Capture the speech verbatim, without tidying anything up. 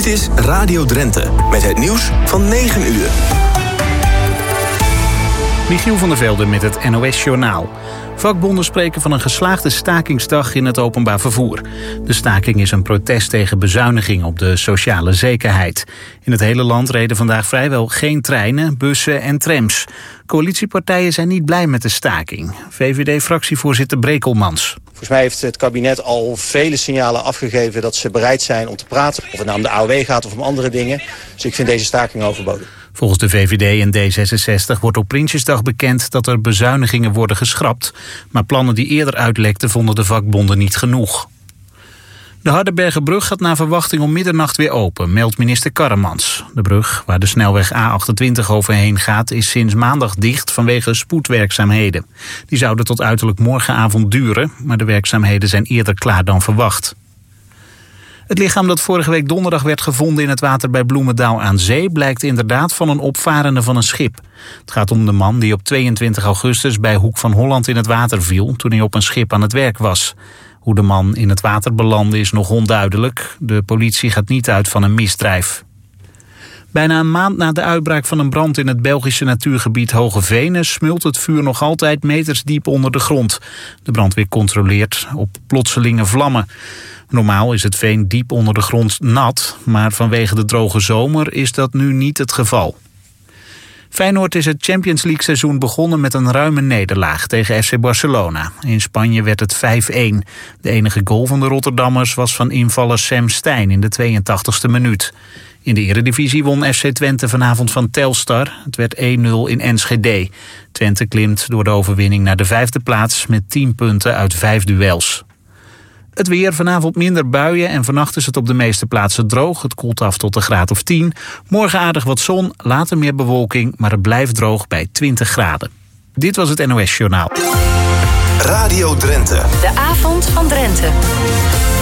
is Radio Drenthe met het nieuws van negen uur. Michiel van der Velde met het N O S-journaal. Vakbonden spreken van een geslaagde stakingsdag in het openbaar vervoer. De staking is een protest tegen bezuiniging op de sociale zekerheid. In het hele land reden vandaag vrijwel geen treinen, bussen en trams. Coalitiepartijen zijn niet blij met de staking. V V D-fractievoorzitter Brekelmans. Volgens mij heeft het kabinet al vele signalen afgegeven dat ze bereid zijn om te praten. Of het nou om de A O W gaat of om andere dingen. Dus ik vind deze staking overbodig. Volgens de V V D en D zesenzestig wordt op Prinsjesdag bekend dat er bezuinigingen worden geschrapt. Maar plannen die eerder uitlekten vonden de vakbonden niet genoeg. De Hardenbergerbrug gaat naar verwachting om middernacht weer open, meldt minister Karremans. De brug, waar de snelweg A achtentwintig overheen gaat, is sinds maandag dicht vanwege spoedwerkzaamheden. Die zouden tot uiterlijk morgenavond duren, maar de werkzaamheden zijn eerder klaar dan verwacht. Het lichaam dat vorige week donderdag werd gevonden in het water bij Bloemendaal aan zee blijkt inderdaad van een opvarende van een schip. Het gaat om de man die op tweeëntwintig augustus bij Hoek van Holland in het water viel toen hij op een schip aan het werk was. Hoe de man in het water belandde is nog onduidelijk. De politie gaat niet uit van een misdrijf. Bijna een maand na de uitbraak van een brand in het Belgische natuurgebied Hoge Venen smult het vuur nog altijd meters diep onder de grond. De brandweer controleert op plotselinge vlammen. Normaal is het veen diep onder de grond nat, maar vanwege de droge zomer is dat nu niet het geval. Feyenoord is het Champions League seizoen begonnen met een ruime nederlaag tegen F C Barcelona. In Spanje werd het vijf-een. De enige goal van de Rotterdammers was van invaller Sam Stein in de tweeëntachtigste minuut. In de Eredivisie won F C Twente vanavond van Telstar. Het werd één nul in Enschede. Twente klimt door de overwinning naar de vijfde plaats met tien punten uit vijf duels. Het weer, vanavond minder buien en vannacht is het op de meeste plaatsen droog. Het koelt af tot een graad of tien. Morgen aardig wat zon, later meer bewolking, maar het blijft droog bij twintig graden. Dit was het N O S-journaal. Radio Drenthe. De avond van Drenthe.